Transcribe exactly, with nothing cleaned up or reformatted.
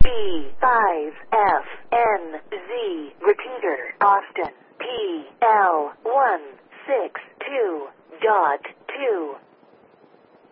B five F N Z. Repeater, Austin. P L one six two dot two.